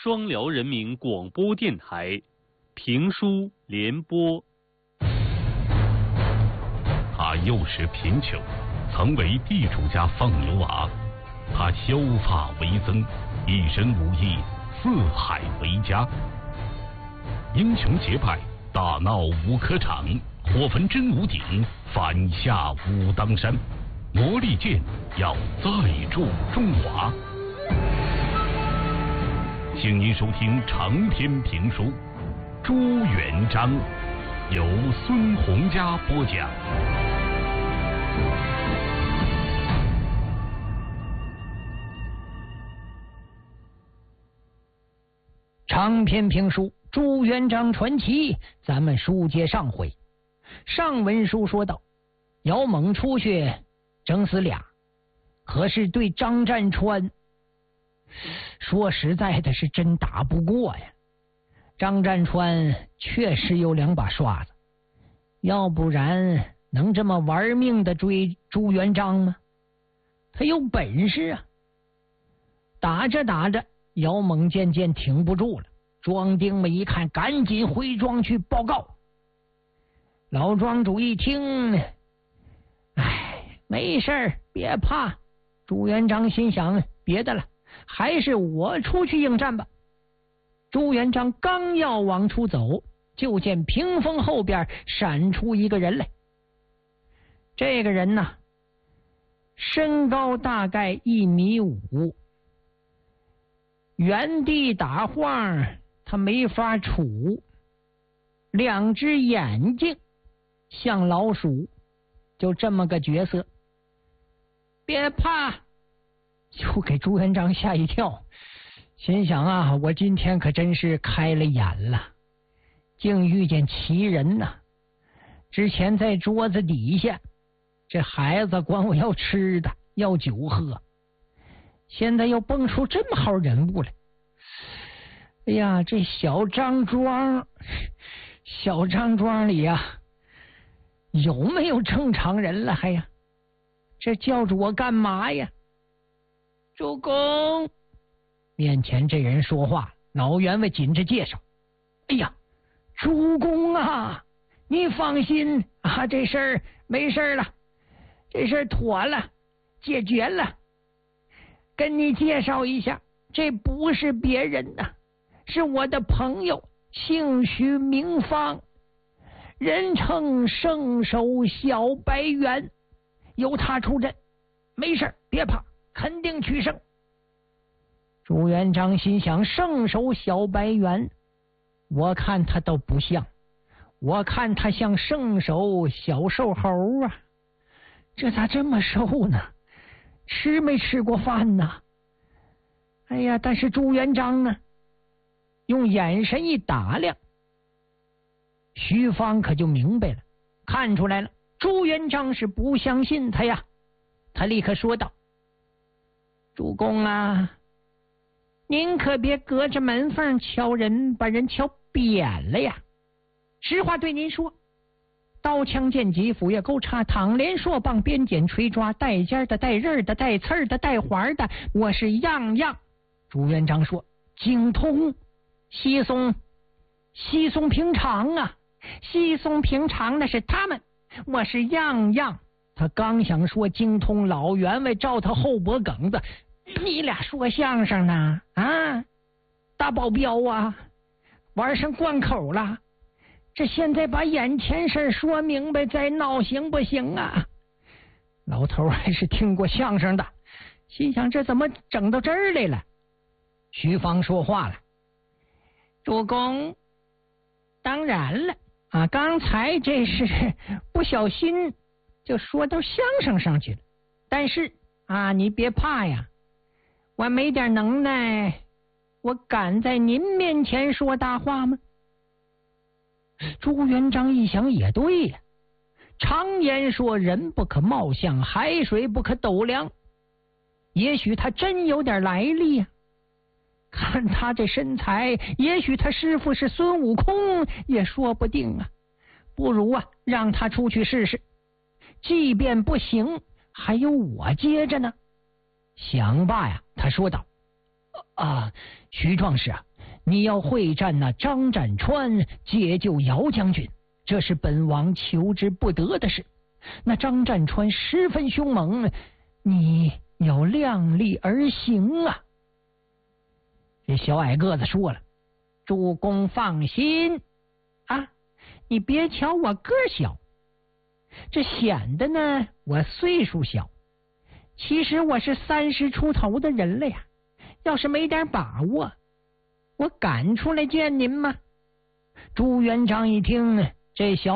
双辽人民广播电台评书联播。 他幼时贫穷，曾为地主家放牛娃。他削发为僧，一身武艺，四海为家。英雄结拜，大闹五科场，火焚真武鼎，反下武当山。魔力剑要再铸中华。请您收听长篇评书《朱元璋》，由孙洪嘉播讲。 长篇评书《朱元璋传奇》，咱们书接上回。上文书说到，姚猛出去整死俩，可是对张占川说实在的是真打不过呀。张占川确实有两把刷子，要不然能这么玩命的追朱元璋吗？他有本事啊。打着打着，姚猛渐渐挺不住了，庄丁们一看，赶紧回庄去报告。老庄主一听，没事儿，别怕。朱元璋心想，别的了，还是我出去应战吧。朱元璋刚要往出走，就见屏风后边闪出一个人来。这个人呢，身高大概1.5米，原地打晃他没法杵，两只眼睛像老鼠，就这么个角色。别怕，就给朱元璋吓一跳，心想啊，我今天可真是开了眼了，竟遇见奇人呐！之前在桌子底下，这孩子管我要吃的，要酒喝，现在又蹦出这么号人物来。哎呀，这小张庄里呀，有没有正常人了？还呀，这叫着我干嘛呀？主公，面前这人说话，老员外紧着介绍：哎呀，主公啊，你放心啊，这事儿没事了，这事儿妥了，解决了。跟你介绍一下，这不是别人呐，是我的朋友，姓徐名方，人称圣手小白猿，由他出阵，没事别怕，肯定取胜。朱元璋心想，圣手小白猿，我看他都不像，我看他像圣手小瘦猴啊，这咋这么瘦呢？吃没吃过饭呢？哎呀，但是朱元璋呢，用眼神一打量，徐方可就明白了，看出来了，朱元璋是不相信他呀。他立刻说道：主公啊，您可别隔着门缝敲人，把人敲扁了呀。实话对您说，刀枪剑戟斧钺钩叉躺连槊棒鞭锏锤抓带尖的带刃的带刺的带环的，我是样样。朱元璋说：精通，稀松平常啊，稀松平常那是他们，我是样样。他刚想说精通，老员外照他后脖梗子：你俩说相声呢啊？大保镖啊，玩上贯口了，这现在把眼前事说明白再闹行不行啊？老头还是听过相声的，心想这怎么整到这儿来了？徐方说话了：主公，当然了啊，刚才这是不小心就说到相声上去了，但是啊，你别怕呀，我没点能耐，我敢在您面前说大话吗？朱元璋一想也对呀，常言说人不可貌相，海水不可斗量，也许他真有点来历呀。看他这身材，也许他师傅是孙悟空也说不定啊。不如啊，让他出去试试，即便不行，还有我接着呢。想罢呀，他说道：徐壮士啊， 你要会战那张占川，解救姚将军，这是本王求之不得的事。那张占川十分凶猛，你要量力而行啊。这小矮个子说了，主公放心啊，你别瞧我个小，这显得呢我岁数小，其实我是30出头的人了呀。要是没点把握，我敢出来见您吗？朱元璋一听，这小